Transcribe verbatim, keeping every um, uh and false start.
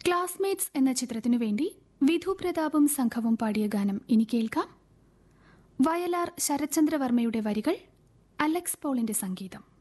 Classmates എന്ന ചിത്രത്തിനു വേണ്ടി വിധു പ്രതാപും സംഘവും പാടിയ ഗാനം ഇനി കേൾക്കാം. വയലാർ ശരത്ചന്ദ്രവർമ്മയുടെ വരികൾ, അലക്സ് പോളിന്റെ സംഗീതം.